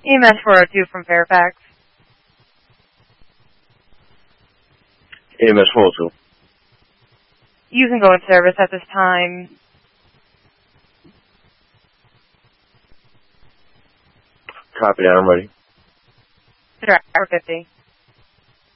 EMS 402 from Fairfax. EMS 402. You can go in service at this time. Copy that, I'm ready. Driver 50.